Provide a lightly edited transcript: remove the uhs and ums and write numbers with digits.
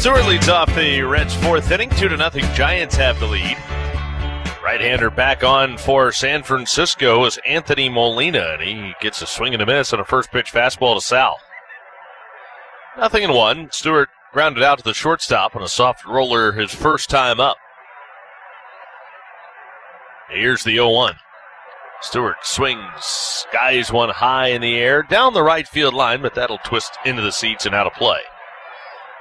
Stewart leads off the Reds' fourth inning. 2-0. Giants have the lead. Right-hander back on for San Francisco is Anthony Molina, and he gets a swing and a miss on a first-pitch fastball to Sal. 0-1. Stewart grounded out to the shortstop on a soft roller his first time up. Here's the 0-1. Stewart swings, skies one high in the air, down the right field line, but that'll twist into the seats and out of play.